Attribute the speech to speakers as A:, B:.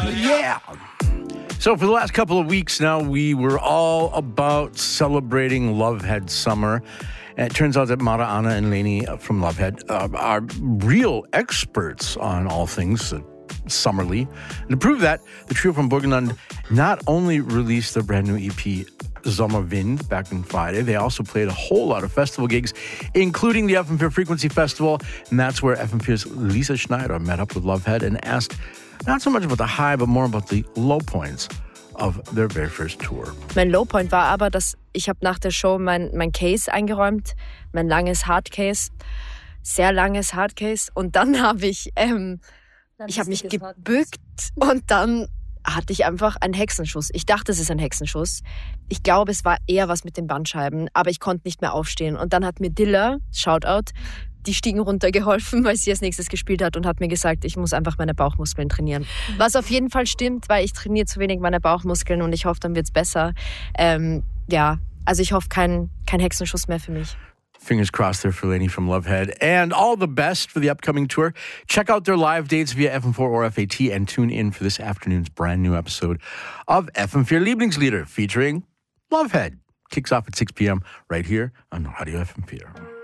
A: Yeah. So for the last couple of weeks now, we were all about celebrating Lovehead Summer. And it turns out that Mara, Anna, and Lainey from Lovehead are real experts on all things summerly. And to prove that, the trio from Burgenland not only released their brand new EP, Sommerwind, back on Friday, they also played a whole lot of festival gigs, including the FM4 Frequency Festival. And that's where FM4's Lisa Schneider met up with Lovehead and asked not so much about the high, but more about the low points of their very first tour.
B: Mein Lowpoint war aber, dass ich habe nach der Show mein Case eingeräumt, mein langes Hardcase, sehr langes Hardcase. Und dann habe ich mich gebückt und dann hatte ich einfach einen Hexenschuss. Ich dachte, es ist ein Hexenschuss. Ich glaube, es war eher was mit den Bandscheiben, aber ich konnte nicht mehr aufstehen. Und dann hat mir Dilla, Shoutout, die Stiegen runtergeholfen, weil sie als nächstes gespielt hat und hat mir gesagt, ich muss einfach meine Bauchmuskeln trainieren. Was auf jeden Fall stimmt, weil ich trainiere zu wenig meine Bauchmuskeln und ich hoffe, dann wird's besser. Also ich hoffe, kein Hexenschuss mehr für mich.
A: Fingers crossed there for Lainey from Lovehead. And all the best for the upcoming tour. Check out their live dates via FM4 or FAT and tune in for this afternoon's brand new episode of FM4 Lieblingslieder featuring Lovehead. Kicks off at 6 p.m. right here on Radio FM4.